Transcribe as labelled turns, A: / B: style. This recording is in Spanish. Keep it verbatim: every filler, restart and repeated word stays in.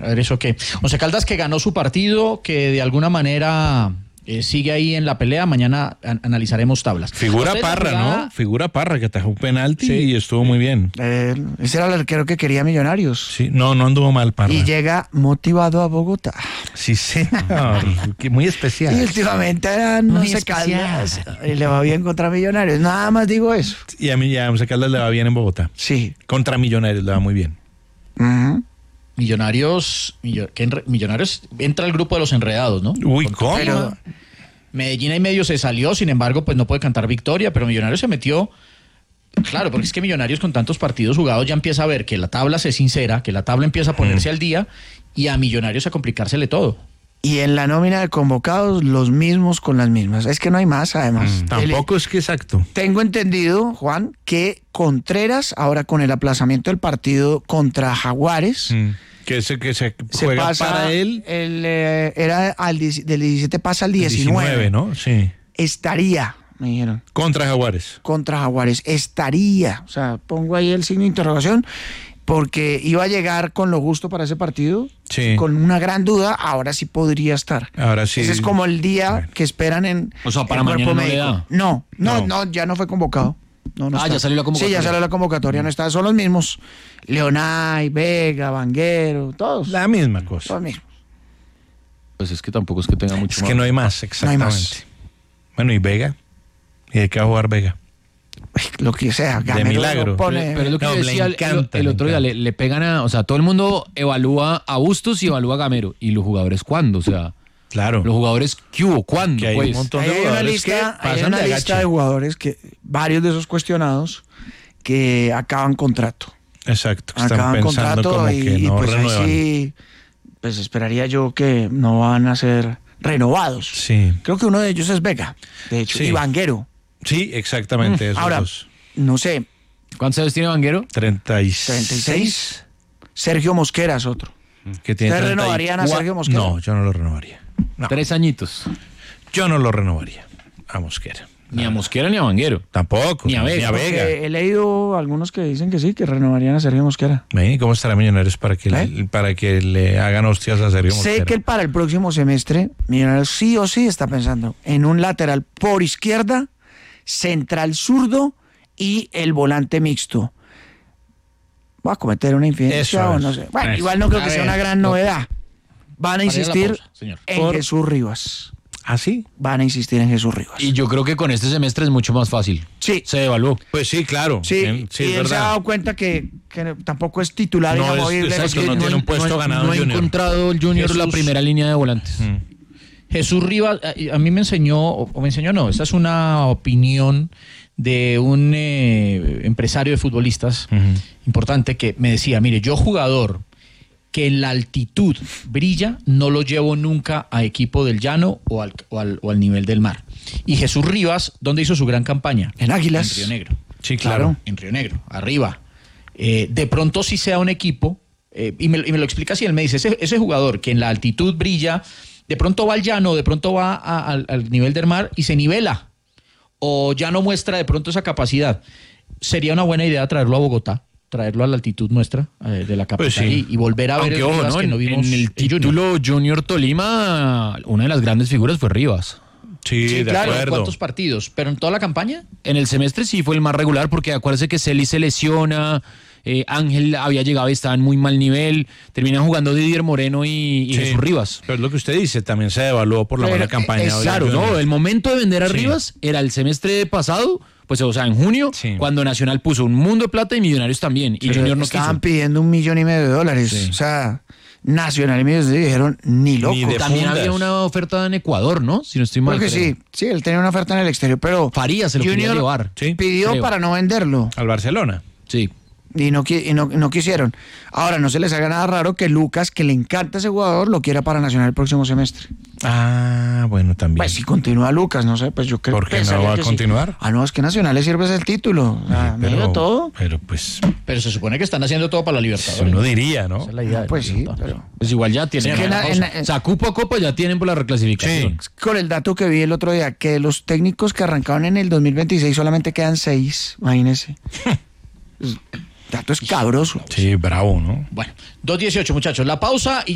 A: a ver eso qué. Once Caldas que ganó su partido, que de alguna manera eh, sigue ahí en la pelea. Mañana an- analizaremos tablas.
B: Figura Parra,
A: jugada...
B: ¿no? Figura Parra, que atajó un penalti sí. y estuvo muy bien.
C: Eh, ese era el arquero que quería Millonarios.
B: Sí, no, no anduvo mal Parra.
C: Y llega motivado a Bogotá.
B: Sí, señor. Muy especial.
C: Y últimamente no se Caldas y le va bien contra Millonarios. Nada más digo eso.
B: Y a mí ya a Once Caldas le va bien en Bogotá.
C: Sí.
B: Contra Millonarios le va muy bien.
C: Uh-huh.
A: Millonarios, millo, que enre, Millonarios entra al grupo de los enredados, ¿no?
B: Uy, ¿cómo?
A: Pero Medellín y medio se salió, sin embargo, pues no puede cantar victoria, pero Millonarios se metió. Claro, porque es que Millonarios con tantos partidos jugados ya empieza a ver que la tabla se sincera, que la tabla empieza a ponerse mm. al día y a Millonarios a complicársele todo.
C: Y en la nómina de convocados, los mismos con las mismas. Es que no hay más, además.
B: Mm, tampoco el, es que exacto.
C: Tengo entendido, Juan, que Contreras, ahora con el aplazamiento del partido contra Jaguares...
B: Mm. Que se, que se juega
C: se pasa
B: para él.
C: El, eh, era al, del diecisiete pasa al diecinueve.
B: diecinueve, ¿no? Sí.
C: Estaría, me dijeron.
B: Contra Jaguares.
C: Contra Jaguares. Estaría. O sea, pongo ahí el signo de interrogación. Porque iba a llegar con lo justo para ese partido.
B: Sí.
C: Con una gran duda. Ahora sí podría estar.
B: Ahora sí.
C: Ese es como el día
B: bueno.
C: que esperan en.
D: O sea, para
C: en
D: mañana no le da.
C: No, no,
B: No.
C: no, ya no fue convocado. No, no
D: ah,
C: está.
D: ya salió la convocatoria.
C: Sí, ya salió la convocatoria, no está, son los mismos. Leonay, Vega, Vanguero, todos.
B: La misma cosa.
C: Los mismos.
D: Pues es que tampoco es que tenga mucho
B: Es
D: más.
B: que no hay más, exactamente.
C: No hay más.
B: Bueno, ¿y Vega? ¿Y de qué va a jugar Vega?
C: Lo que sea,
B: de milagro.
C: Pone...
D: Pero, pero es lo que
B: no,
D: yo decía
B: le
D: el,
B: encanta,
D: el, el
B: le
D: otro día, le, le pegan a... O sea, todo el mundo evalúa a Bustos y evalúa a Gamero. ¿Y los jugadores cuándo? O sea...
B: Claro.
D: Los jugadores, ¿qué hubo? ¿Cuándo?
B: Que hay
D: pues?
B: un montón de
C: Hay una
B: jugadores
C: lista,
B: que
C: hay
B: pasan
C: una
B: de
C: lista
B: agache.
C: de jugadores que, varios de esos cuestionados, que acaban contrato.
B: Exacto, que están
C: Acaban
B: pensando
C: contrato
B: como
C: y,
B: que no
C: y pues ahí
B: renuevan.
C: sí, pues esperaría yo que no van a ser renovados.
B: Sí.
C: Creo que uno de ellos es Vega, de hecho,
B: Sí.
C: y Vanguero.
B: Sí, exactamente.
C: Mm.
B: Esos
C: Ahora,
B: dos.
C: no sé,
D: ¿Cuántos años tiene Vanguero?
B: treinta y
C: treinta y
B: seis.
C: seis. Sergio Mosquera es otro.
B: Que tiene
C: ¿Ustedes
B: treinta y
C: renovarían a
B: cuatro.
C: Sergio Mosquera?
B: No, yo no lo renovaría. No.
D: Tres añitos.
B: Yo no lo renovaría a Mosquera.
D: Ni a Mosquera ni a Vanguero.
B: Tampoco.
D: Ni a Vega.
B: Ni a Vega.
C: Eh, he leído algunos que dicen que sí, que renovarían a Sergio Mosquera.
B: ¿Y cómo estará Millonarios para que,
C: ¿Eh?
B: le, para que le hagan hostias a Sergio Mosquera?
C: Sé que para el próximo semestre, Millonarios sí o sí está pensando en un lateral por izquierda, central zurdo y el volante mixto. Voy a cometer una infidencia
B: Eso
C: o
B: es.
C: no sé. Bueno,
B: Eso.
C: igual no creo
A: A
C: que sea
A: ver,
C: una gran
A: no.
C: novedad. Van a
A: Para ir a la
C: insistir
A: pausa, señor.
C: en
B: Por-
C: Jesús Rivas.
B: ¿Ah, sí?
C: Van a insistir en Jesús Rivas.
D: Y yo creo que con este semestre es mucho más fácil.
C: Sí.
D: Se evaluó.
B: Pues sí, claro.
C: Sí,
B: Bien, sí,
C: y
B: es
C: él se ha
B: verdad.
C: dado cuenta que, que tampoco es titular
B: No es-
C: inamovible.
B: exacto,
C: que
B: no tiene un puesto
D: ha-
B: ganado
D: no ha
B: Junior.
D: encontrado el Junior la
A: Jesús.
D: primera línea de volantes.
B: Mm.
A: Jesús Rivas, a, a mí me enseñó, o, o me enseñó no, esta es una opinión de un eh, empresario de futbolistas
B: Ujú.
A: importante que me decía, mire, yo jugador que en la altitud brilla, no lo llevo nunca a equipo del llano o al, o al, o al nivel del mar. Y Jesús Rivas, ¿dónde hizo su gran campaña?
C: En Águilas.
A: En Río Negro.
B: Sí, claro.
A: En Río Negro, arriba. Eh, de pronto si sea un equipo, eh, y, me, y me lo explica así, él me dice, ese, ese jugador que en la altitud brilla, de pronto va al llano, de pronto va a- al, al nivel del mar y se nivela, o ya no muestra de pronto esa capacidad. Sería una buena idea traerlo a Bogotá, traerlo a la altitud nuestra eh, de la capital
B: Pues sí.
A: y, y volver a ver
D: Aunque
A: el
D: ojo,
A: Rivas
D: ¿no?
A: que no
D: En,
A: vimos
D: en el
A: en Junior.
D: título Junior Tolima, una de las grandes figuras fue Rivas.
B: Sí,
A: Sí,
B: de
A: claro,
B: acuerdo.
A: ¿cuántos partidos? ¿Pero en toda la campaña?
D: En el semestre sí fue el más regular porque acuérdese que Celis se lesiona, eh, Ángel había llegado y estaba en muy mal nivel, terminan jugando Didier Moreno y, y
B: Sí.
D: Jesús Rivas.
B: Pero es lo que usted dice, también se evaluó por la
C: Pero,
B: buena campaña.
C: es
B: de
D: Claro,
B: Junior.
D: no, el momento de vender a
B: Sí.
D: Rivas era el semestre pasado, pues o sea, en junio,
B: Sí.
D: cuando Nacional puso un mundo de plata y Millonarios también, y
C: Pero
D: Junior no
C: estaban
D: quiso.
C: pidiendo un millón y medio de dólares.
D: Sí.
C: O sea, Nacional y Millonarios dijeron, ni loco.
B: Ni de
D: También
B: fundas.
D: había una oferta en Ecuador, ¿no? Si no estoy mal.
C: Porque
D: creo.
C: sí, sí, él tenía una oferta en el exterior, pero
D: Farías se lo quería
C: Junior
D: llevar.
B: Sí.
C: pidió
D: creo.
C: para no venderlo
B: Al Barcelona.
D: Sí.
C: y no, qui- y no, no quisieron. Ahora, no se les haga nada raro que Lucas, que le encanta ese jugador, lo quiera para Nacional el próximo semestre.
B: Ah, bueno, también.
C: Pues si continúa Lucas, no sé, pues yo creo
B: ¿Por qué no
C: pensaría
B: va a
C: que sí.
B: continuar?
C: Ah, no, es que Nacional le sirve el título. O sea,
B: pero,
C: mira todo.
B: pero pues,
A: Pero se supone que están haciendo todo para la Libertadores.
B: uno diría, ¿no?
A: Esa es la idea. de
C: Pues
A: la
C: sí,
A: Libertadores.
C: pero
D: Pues igual ya tienen.
C: Es que
D: la
C: na-
D: pausa.
C: en-
D: o sea, cupo a copa ya tienen por la reclasificación.
B: Sí.
C: con el dato que vi el otro día, que de los técnicos que arrancaron en el dos mil veintiséis solamente quedan seis, imagínese. El dato es cabroso.
B: Sí, bravo, ¿no?
A: Bueno, dos dieciocho muchachos, la pausa y